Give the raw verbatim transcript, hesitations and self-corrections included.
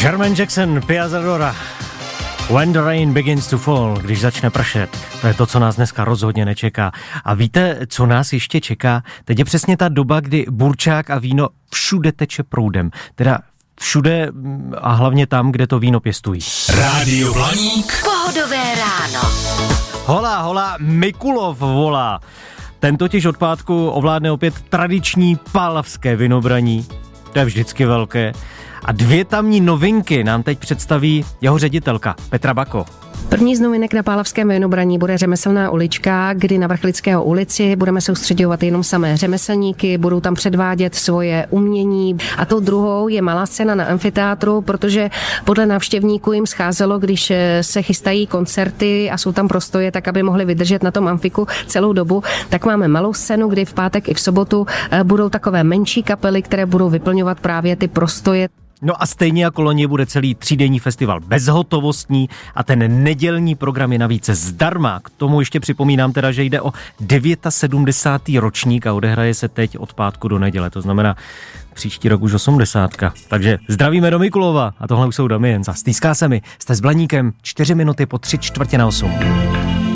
Jermaine Jackson, Piazzadora. When the rain begins to fall, když začne pršet, to je to, co nás dneska rozhodně nečeká. A víte, co nás ještě čeká? Teď je přesně ta doba, kdy burčák a víno všude teče proudem. Teda všude a hlavně tam, kde to víno pěstují. Rádio Blaník. Pohodové ráno. Hola, hola, Mikulov volá. Ten totiž od pátku ovládne opět tradiční pálavské vinobraní. To je vždycky velké. A dvě tamní novinky nám teď představí jeho ředitelka Petra Bako. První z novinek na pálavském vinobraní bude řemeslná ulička, kdy na Vrchlického ulici budeme soustředovat jenom samé řemeslníky, budou tam předvádět svoje umění. A tou druhou je malá scéna na amfiteátru, protože podle návštěvníků jim scházelo, když se chystají koncerty a jsou tam prostoje, tak aby mohli vydržet na tom amfiku celou dobu, tak máme malou scénu, kdy v pátek i v sobotu budou takové menší kapely, které budou vyplňovat právě ty prostoje. No a stejně jako loni bude celý třídenní festival bezhotovostní a ten nedělní program je navíc zdarma. K tomu ještě připomínám teda, že jde o sedmdesátý devátý ročník a odehraje se teď od pátku do neděle, to znamená příští rok už osmdesátka. Takže zdravíme do Mikulova a tohle už jsou Damienza. Stýská se mi, jste s Blaníkem, čtyři minuty po tři čtvrtě na osm.